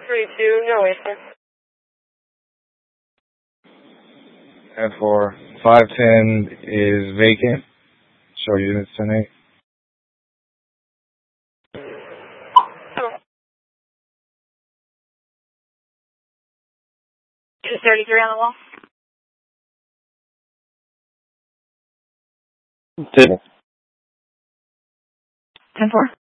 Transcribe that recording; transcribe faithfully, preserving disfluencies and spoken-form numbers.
three two, no answer. ten four. five ten is vacant. Show units ten eight. two thirty-three on the wall. Table. ten four.